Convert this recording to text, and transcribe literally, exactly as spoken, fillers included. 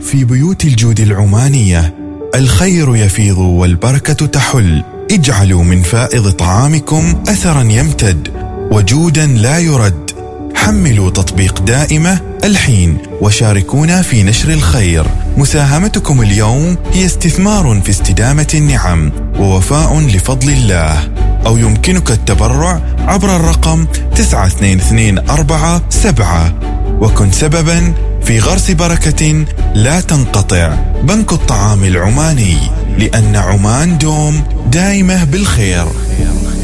في بيوت الجود العمانية الخير يفيض والبركة تحل. اجعلوا من فائض طعامكم أثرا يمتد وجودا لا يرد. حملوا تطبيق دائمة الحين وشاركونا في نشر الخير. مساهمتكم اليوم هي استثمار في استدامة النعم ووفاء لفضل الله. أو يمكنك التبرع عبر الرقم تسعة اثنين اثنين أربعة سبعة وكن سببا في غرس بركة لا تنقطع. بنك الطعام العماني، لأن عمان دوم دائمة بالخير.